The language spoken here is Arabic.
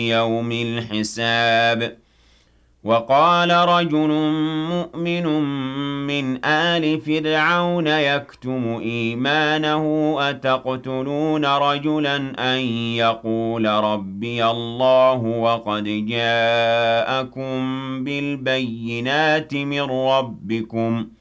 يوم الحساب وقال رجل مؤمن من آل فرعون يكتم إيمانه أتقتلون رجلا أن يقول ربي الله وقد جاءكم بالبينات من ربكم